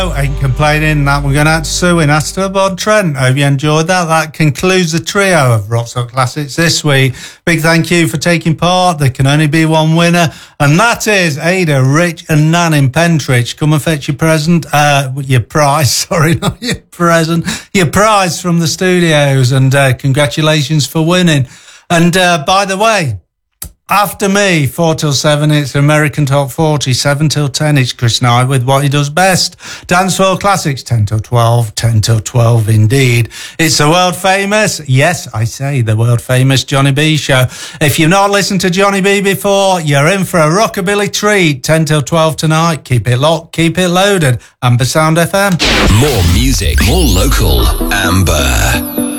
Ain't complaining that we're going out to sue in Aston Trent. Hope you enjoyed that. That concludes the trio of Rock Stock Classics this week. Big thank you for taking part. There can only be one winner, and that is Ada, Rich and Nan in Pentridge. Come and fetch your present, your prize, sorry, not your present, your prize from the studios, and congratulations for winning. And by the way, after me, 4 till 7, it's American Top 40. 7 till 10, it's Chris Knight with what he does best. Dancehall Classics, 10 till 12. 10 till 12 indeed. It's the world famous, yes, I say the world famous Johnny B show. If you've not listened to Johnny B before, you're in for a rockabilly treat. 10 till 12 tonight. Keep it locked, keep it loaded. Amber Sound FM. More music, more local. Amber.